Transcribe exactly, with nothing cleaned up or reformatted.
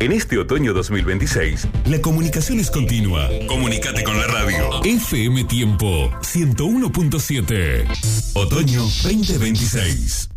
En este otoño dos mil veintiséis, la comunicación es continua. Comunicate con la radio. F M Tiempo ciento uno punto siete. Otoño veinte veintiséis.